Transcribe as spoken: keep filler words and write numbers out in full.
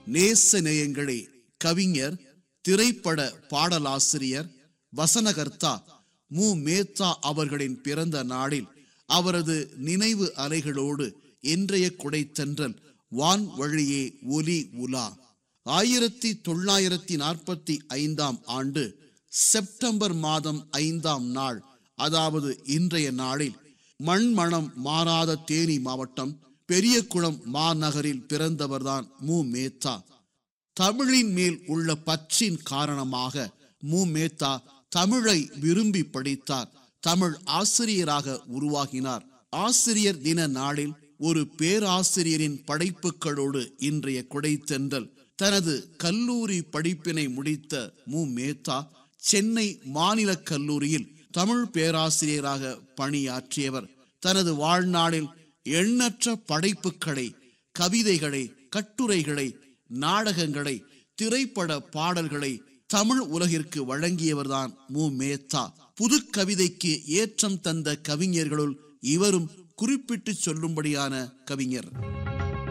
நேசநேயங்களே, கவிஞர், திரைப்பட பாடலாசிரியர், வசனகர்த்தா மு மேத்தா அவர்களின் பிறந்த நாளில் அவரது நினைவு அலைகளோடு இன்றைய குடைத்தென்றல் வான் வழியே ஒலி உலா. ஆயிரத்தி தொள்ளாயிரத்தி நாற்பத்தி ஐந்தாம் ஆண்டு செப்டம்பர் மாதம் ஐந்தாம் நாள், அதாவது இன்றைய நாளில் மண்மணம் மாறாத தேனி மாவட்டம் பெரியகுளம் மாநகரில் பிறந்தவர்தான் மு மேத்தா. தமிழின் மேல் உள்ள பற்றின் காரணமாக மு மேத்தா தமிழை விரும்பி படித்தார். தமிழ் ஆசிரியராக உருவாகினார். ஆசிரியர் தின நாளில் ஒரு பேராசிரியரின் படைப்புகளோடு இன்றைய குடைத்தென்றல். தனது கல்லூரி படிப்பினை முடித்த மு மேத்தா சென்னை மாநில கல்லூரியில் தமிழ் பேராசிரியராக பணியாற்றியவர். தனது வாழ்நாளில் எண்ணற்ற படைப்புகளை, கவிதைகளை, கட்டுரைகளை, நாடகங்களை, திரைப்பட பாடல்களை தமிழ் உலகிற்கு வழங்கியவர்தான் மு மேத்தா. புது கவிதைக்கு ஏற்றம் தந்த கவிஞர்களுள் இவரும் குறிப்பிட்டு சொல்லும்படியான கவிஞர்.